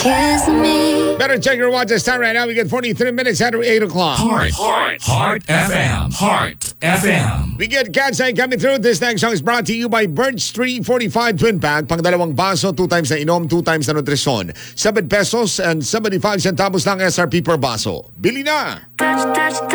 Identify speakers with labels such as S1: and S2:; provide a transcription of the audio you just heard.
S1: Kiss me.
S2: Better check your watch. It's time right now. We get 43 minutes after 8 o'clock.
S3: Heart FM. Heart FM.
S2: We get Katsay coming through. This next song is brought to you by Birch 345 Twin Pack. Pang dalawang baso, 2 times na inom, 2 times na nutrisyon. 7 pesos and 75 centavos lang SRP per baso. Bili na!
S1: Touch, touch,